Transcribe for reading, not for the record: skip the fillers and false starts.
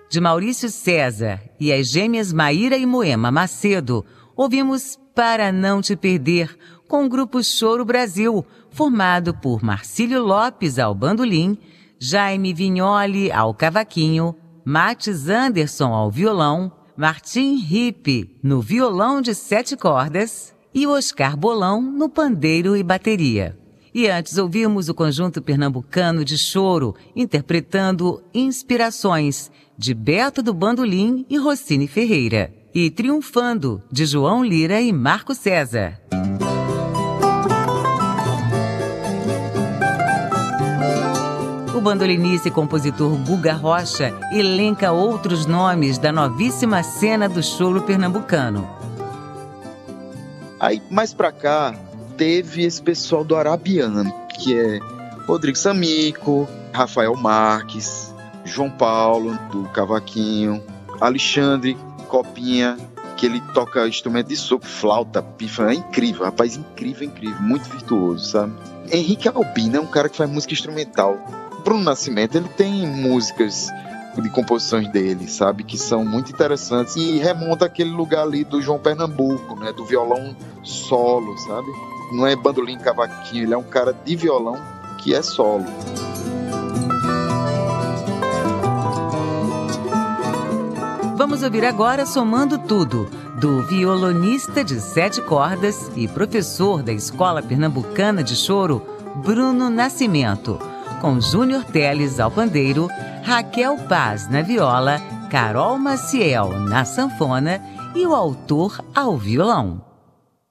De Maurício César e as gêmeas Maíra e Moema Macedo, ouvimos Para Não Te Perder, com o grupo Choro Brasil, formado por Marcílio Lopes ao bandolim, Jaime Vignoli ao cavaquinho, Matis Anderson ao violão, Martim Ripe no violão de 7 cordas e Oscar Bolão no pandeiro e bateria. E antes ouvimos o conjunto pernambucano de choro interpretando Inspirações, de Beto do Bandolim e Rossini Ferreira, e Triunfando, de João Lira e Marco César. O bandolinista e compositor Guga Rocha elenca outros nomes da novíssima cena do choro pernambucano. Aí, mais pra cá, teve esse pessoal do Arabiano, que é Rodrigo Samico, Rafael Marques, João Paulo, do cavaquinho, Alexandre Copinha, que ele toca instrumento de sopro, flauta, pífano, é incrível, rapaz, incrível, muito virtuoso, sabe? Henrique Albino é um cara que faz música instrumental. Bruno Nascimento, ele tem músicas de composições dele, sabe, que são muito interessantes e remonta aquele lugar ali do João Pernambuco, né, do violão solo, sabe? Não é bandolim, cavaquinho, ele é um cara de violão que é solo. Vamos ouvir agora Somando Tudo, do violonista de 7 cordas e professor da Escola Pernambucana de Choro, Bruno Nascimento, com Júnior Teles ao pandeiro, Raquel Paz na viola, Carol Maciel na sanfona e o autor ao violão.